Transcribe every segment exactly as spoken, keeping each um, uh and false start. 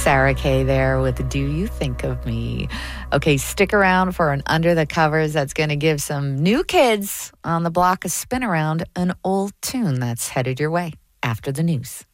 Sarah Kay there with Do You Think of Me? Okay, stick around for an Under the Covers that's going to give some new kids on the block a spin around an old tune that's headed your way after the news.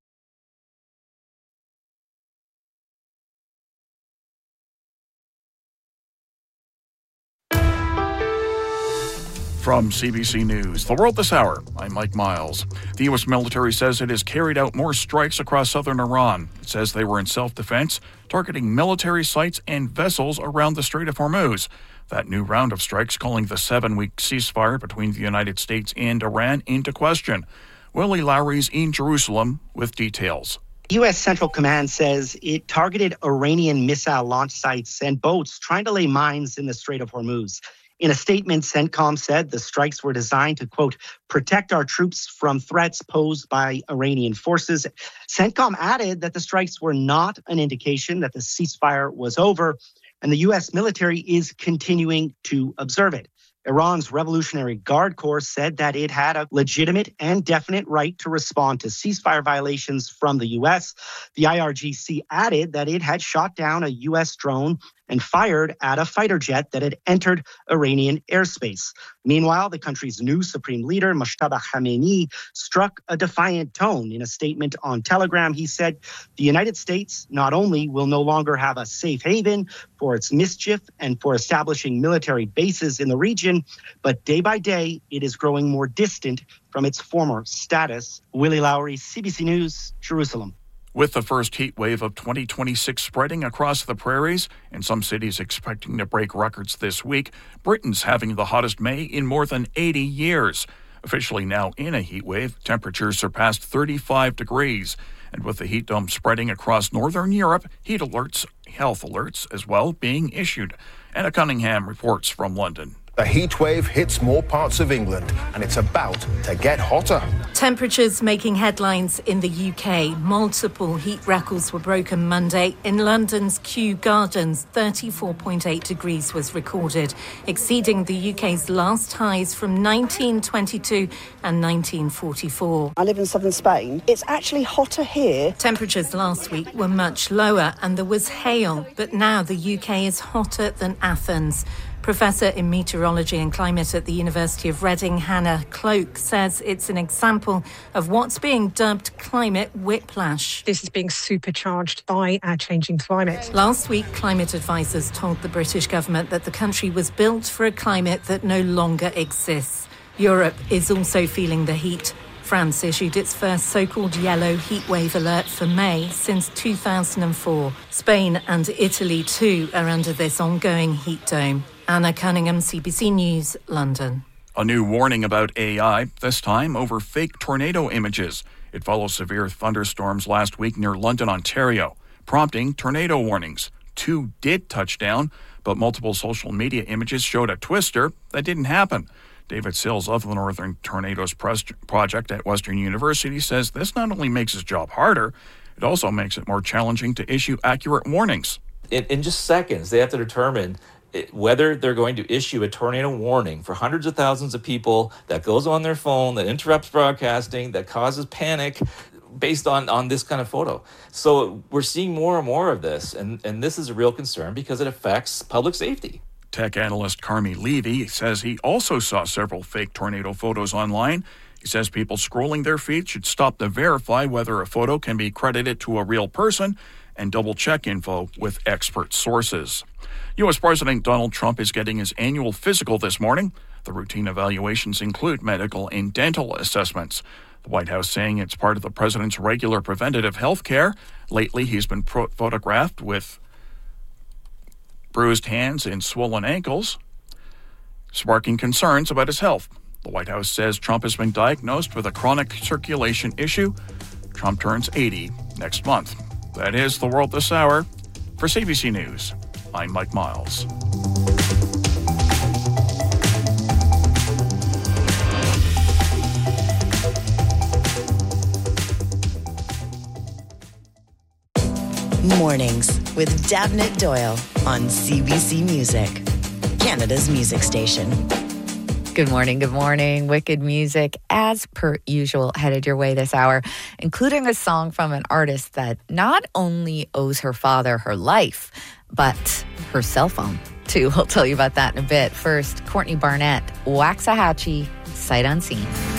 From C B C News, The World This Hour, I'm Mike Miles. The U S military says it has carried out more strikes across southern Iran. It says they were in self-defense, targeting military sites and vessels around the Strait of Hormuz. That new round of strikes calling the seven-week ceasefire between the United States and Iran into question. Willie Lowry's in Jerusalem with details. U S Central Command says it targeted Iranian missile launch sites and boats trying to lay mines in the Strait of Hormuz. In a statement, CENTCOM said the strikes were designed to, quote, protect our troops from threats posed by Iranian forces. CENTCOM added that the strikes were not an indication that the ceasefire was over, and the U S military is continuing to observe it. Iran's Revolutionary Guard Corps said that it had a legitimate and definite right to respond to ceasefire violations from the U S. The I R G C added that it had shot down a U S drone and fired at a fighter jet that had entered Iranian airspace. Meanwhile, the country's new supreme leader, Mojtaba Khamenei, struck a defiant tone. In a statement on Telegram, he said, the United States not only will no longer have a safe haven for its mischief and for establishing military bases in the region, but day by day, it is growing more distant from its former status. Willie Lowry, C B C News, Jerusalem. With the first heat wave of twenty twenty-six spreading across the prairies and some cities expecting to break records this week, Britain's having the hottest May in more than eighty years. Officially now in a heat wave, temperatures surpassed thirty-five degrees. And with the heat dome spreading across northern Europe, heat alerts, health alerts as well, being issued. Anna Cunningham reports from London. The heat wave hits more parts of England, and it's about to get hotter. Temperatures making headlines in the U K. Multiple heat records were broken Monday. In London's Kew Gardens, thirty-four point eight degrees was recorded, exceeding the U K's last highs from nineteen twenty-two and nineteen forty-four. I live in southern Spain. It's actually hotter here. Temperatures last week were much lower and there was hail, but now the U K is hotter than Athens. Professor in Meteorology and Climate at the University of Reading, Hannah Cloak, says it's an example of what's being dubbed climate whiplash. This is being supercharged by our changing climate. Last week, climate advisors told the British government that the country was built for a climate that no longer exists. Europe is also feeling the heat. France issued its first so-called yellow heatwave alert for May since two thousand four. Spain and Italy, too, are under this ongoing heat dome. Anna Cunningham, C B C News, London. A new warning about A I, this time over fake tornado images. It follows severe thunderstorms last week near London, Ontario, prompting tornado warnings. Two did touch down, but multiple social media images showed a twister that didn't happen. David Sills of the Northern Tornadoes Project at Western University says this not only makes his job harder, it also makes it more challenging to issue accurate warnings. In, in just seconds, they have to determine whether they're going to issue a tornado warning for hundreds of thousands of people that goes on their phone, that interrupts broadcasting, that causes panic based on, on this kind of photo. So we're seeing more and more of this, and, and this is a real concern because it affects public safety. Tech analyst Carmi Levy says he also saw several fake tornado photos online. He says people scrolling their feed should stop to verify whether a photo can be credited to a real person and double-check info with expert sources. U S President Donald Trump is getting his annual physical this morning. The routine evaluations include medical and dental assessments. The White House saying it's part of the president's regular preventative health care. Lately, he's been pro- photographed with bruised hands and swollen ankles, sparking concerns about his health. The White House says Trump has been diagnosed with a chronic circulation issue. Trump turns eighty next month. That is The World This Hour. For C B C News, I'm Mike Miles. Mornings with Dabnett Doyle on C B C Music, Canada's music station. Good morning, good morning. Wicked music, as per usual, headed your way this hour, including a song from an artist that not only owes her father her life, but her cell phone, too. I'll tell you about that in a bit. First, Courtney Barnett, Waxahachie, Sight Unseen.